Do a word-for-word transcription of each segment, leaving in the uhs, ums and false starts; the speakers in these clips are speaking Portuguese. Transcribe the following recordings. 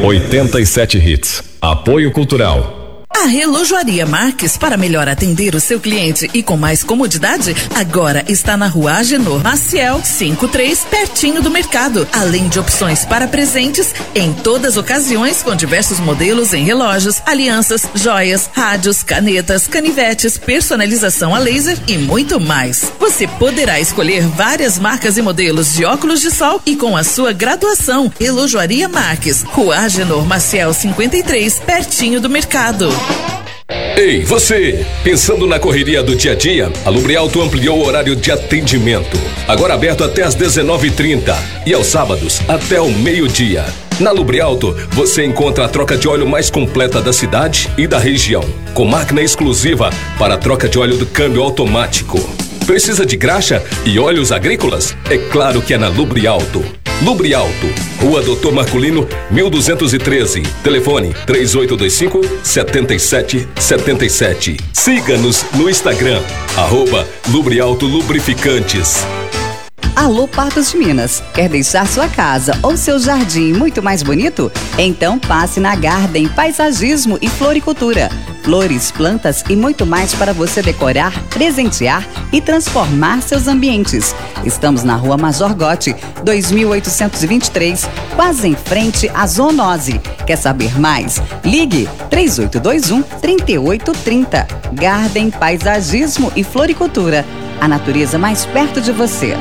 oitenta e sete Hits. Apoio Cultural. A Relojoaria Marques, para melhor atender o seu cliente e com mais comodidade, agora está na Rua Agenor Maciel, cinquenta e três, pertinho do mercado. Além de opções para presentes em todas as ocasiões, com diversos modelos em relógios, alianças, joias, rádios, canetas, canivetes, personalização a laser e muito mais. Você poderá escolher várias marcas e modelos de óculos de sol e com a sua graduação. Relojoaria Marques, Rua Agenor Maciel, cinquenta e três, pertinho do mercado. Ei, você! Pensando na correria do dia a dia, a Lubrialto ampliou o horário de atendimento. Agora aberto até às dezenove e trinta e aos sábados até o meio-dia. Na Lubrialto, você encontra a troca de óleo mais completa da cidade e da região, com máquina exclusiva para a troca de óleo do câmbio automático. Precisa de graxa e óleos agrícolas? É claro que é na Lubrialto. Lubrialto, Rua Doutor Marculino, mil duzentos e treze. Telefone três oito dois cinco, sete sete sete sete. Siga-nos no Instagram, arroba Lubrialto Lubrificantes. Alô Patos de Minas, quer deixar sua casa ou seu jardim muito mais bonito? Então passe na Garden Paisagismo e Floricultura. Flores, plantas e muito mais para você decorar, presentear e transformar seus ambientes. Estamos na Rua Major Gotti, dois mil oitocentos e vinte e três, quase em frente à Zoonose. Quer saber mais? Ligue três oito dois um, três oito três zero. Garden Paisagismo e Floricultura. A natureza mais perto de você.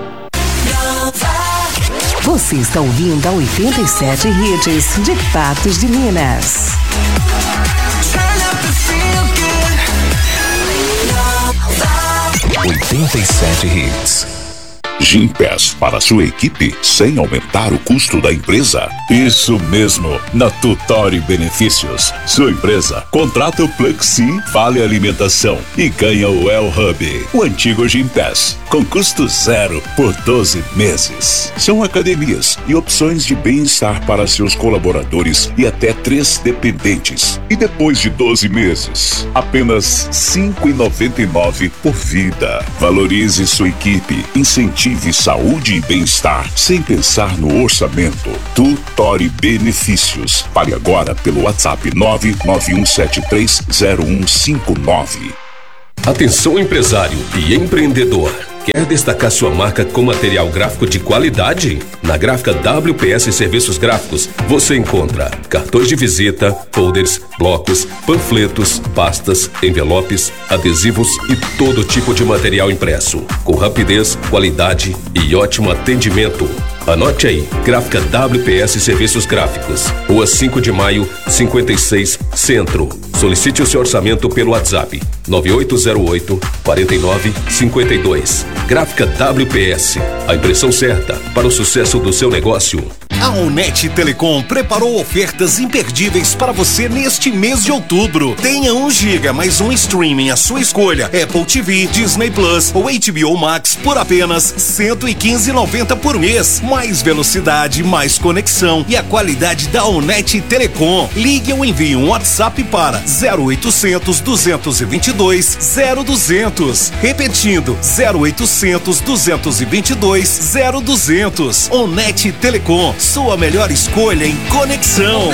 Você está ouvindo a oitenta e sete Hits de Patos de Minas. oitenta e sete Hits. Gympass para sua equipe sem aumentar o custo da empresa? Isso mesmo, na Tutori Benefícios. Sua empresa contrata o Plexi, Vale Alimentação e ganha o El Hub, o antigo Gympass, com custo zero por doze meses. São academias e opções de bem-estar para seus colaboradores e até três dependentes. E depois de doze meses, apenas cinco reais e noventa e nove centavos por vida. Valorize sua equipe, incentive saúde e bem-estar sem pensar no orçamento. Tutori Benefícios. Pague agora pelo WhatsApp nove nove um sete três zero um cinco nove. Atenção empresário e empreendedor. Quer destacar sua marca com material gráfico de qualidade? Na Gráfica W P S Serviços Gráficos, você encontra cartões de visita, folders, blocos, panfletos, pastas, envelopes, adesivos e todo tipo de material impresso, com rapidez, qualidade e ótimo atendimento. Anote aí, Gráfica W P S Serviços Gráficos, Rua cinco de maio, cinquenta e seis, Centro. Solicite o seu orçamento pelo WhatsApp nove oito zero oito, quatro nove cinco dois. Gráfica W P S, a impressão certa para o sucesso do seu negócio. A Onet Telecom preparou ofertas imperdíveis para você neste mês de outubro. Tenha um giga mais um streaming à sua escolha, Apple T V, Disney Plus ou H B O Max por apenas cento e quinze reais e noventa centavos por mês. Mais velocidade, mais conexão e a qualidade da Onet Telecom. Ligue ou envie um WhatsApp para zero oitocentos, duzentos e vinte e dois, zero duzentos. Repetindo, zero oitocentos, duzentos e vinte e dois, zero duzentos. Onet Telecom, sua melhor escolha em conexão.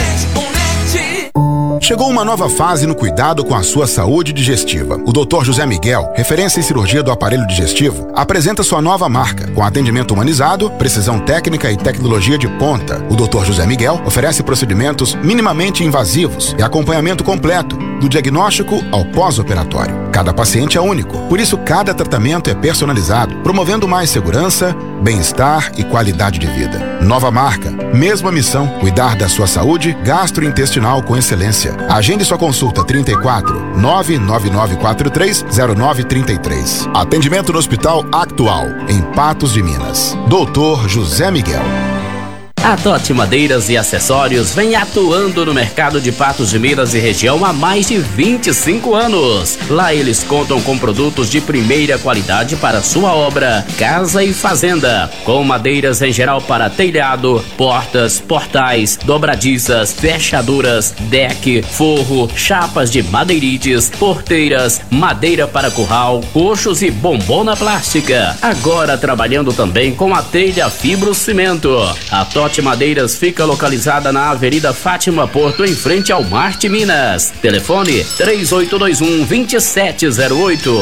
Chegou uma nova fase no cuidado com a sua saúde digestiva. O doutor José Miguel, referência em cirurgia do aparelho digestivo, apresenta sua nova marca, com atendimento humanizado, precisão técnica e tecnologia de ponta. O doutor José Miguel oferece procedimentos minimamente invasivos e acompanhamento completo, do diagnóstico ao pós-operatório. Cada paciente é único, por isso cada tratamento é personalizado, promovendo mais segurança, bem-estar e qualidade de vida. Nova marca, mesma missão, cuidar da sua saúde gastrointestinal com excelência. Agende sua consulta trinta e quatro, nove nove nove quatro três, zero nove três três. Atendimento no Hospital Actual, em Patos de Minas. doutor José Miguel. A Totti Madeiras e Acessórios vem atuando no mercado de Patos de Minas e região há mais de vinte e cinco anos. Lá eles contam com produtos de primeira qualidade para sua obra, casa e fazenda, com madeiras em geral para telhado, portas, portais, dobradiças, fechaduras, deck, forro, chapas de madeirites, porteiras, madeira para curral, coxos e bombona plástica. Agora trabalhando também com a telha fibrocimento. A Totti Totti Madeiras fica localizada na Avenida Fátima Porto, em frente ao Marte Minas. Telefone três oito dois um, dois sete zero oito.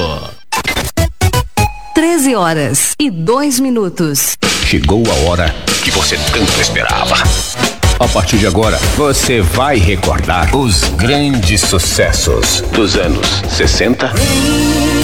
treze horas e dois minutos. Chegou a hora que você tanto esperava. A partir de agora, você vai recordar os grandes sucessos dos anos sessenta